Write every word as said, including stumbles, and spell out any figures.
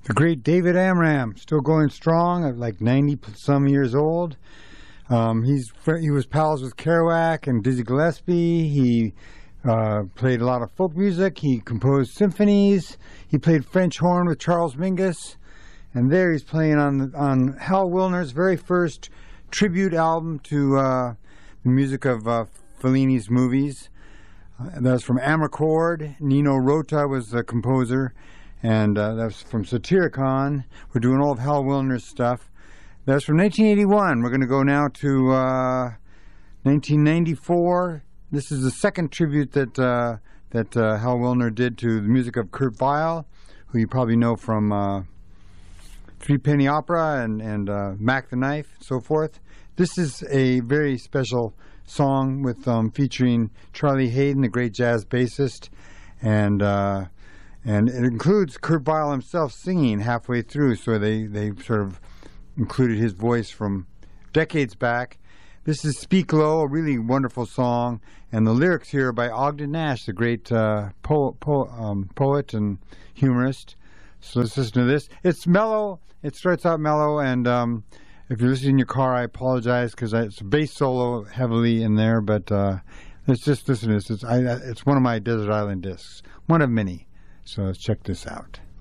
The great David Amram, still going strong at like ninety some years old. Um, he's he was pals with Kerouac and Dizzy Gillespie. He uh, played a lot of folk music. He composed symphonies. He played French horn with Charles Mingus. And there he's playing on on Hal Willner's very first tribute album to uh, the music of uh, Fellini's movies. Uh, that was from Amarcord. Nino Rota was the composer. And uh, that's from Satyricon. We're doing all of Hal Willner's stuff. That's from nineteen eighty-one. We're going to go now to uh, nineteen ninety-four. This is the second tribute that uh, that uh, Hal Willner did to the music of Kurt Weill, who you probably know from uh, Three Penny Opera and, and uh, Mac the Knife, and so forth. This is a very special song with um, featuring Charlie Haden, the great jazz bassist, and uh, and it includes Kurt Weill himself singing halfway through, so they, they sort of included his voice from decades back. This is Speak Low, a really wonderful song, and the lyrics here are by Ogden Nash, the great uh, po- po- um, poet and humorist. So let's listen to this. It's mellow. It starts out mellow, and um, if you're listening in your car, I apologize because it's a bass solo heavily in there, but uh, let's just listen to this. It's, I, it's one of my Desert Island discs, one of many. So let's check this out.